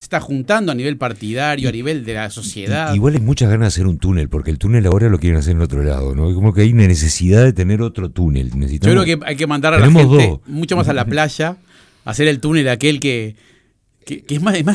está juntando a nivel partidario, a nivel de la sociedad. Igual hay muchas ganas de hacer un túnel, porque el túnel ahora lo quieren hacer en otro lado, ¿no? Como que hay una necesidad de tener otro túnel. Yo creo que hay que mandar a la gente mucho más a la playa, a hacer el túnel aquel que es más